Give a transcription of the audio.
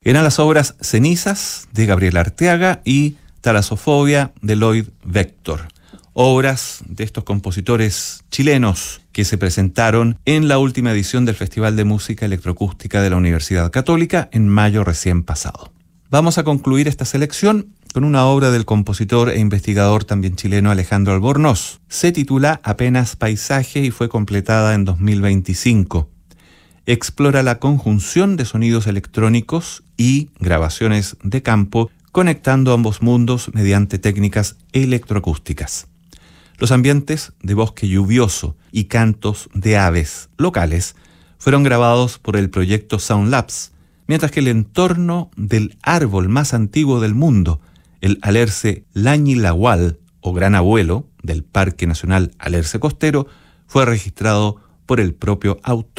Eran las obras Cenizas, de Gabriel Arteaga, y Talasofobia, de Lloyd Vector. Obras de estos compositores chilenos que se presentaron en la última edición del Festival de Música Electroacústica de la Universidad Católica en mayo recién pasado. Vamos a concluir esta selección con una obra del compositor e investigador también chileno Alejandro Albornoz. Se titula Apenas Paisaje y fue completada en 2025. Explora la conjunción de sonidos electrónicos y grabaciones de campo, conectando ambos mundos mediante técnicas electroacústicas. Los ambientes de bosque lluvioso y cantos de aves locales fueron grabados por el proyecto Sound Labs, mientras que el entorno del árbol más antiguo del mundo, el alerce Lañilahual o Gran Abuelo del Parque Nacional Alerce Costero, fue registrado por el propio autor.